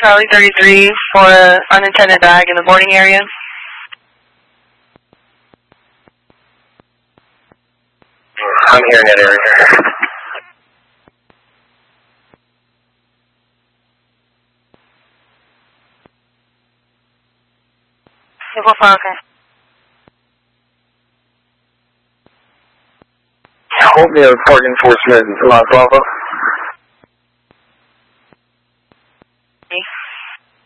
Charlie 33 for an unattended bag in the boarding area. I'm here in that area. Civil Falcon. Hold me a park enforcement in Los Bravo.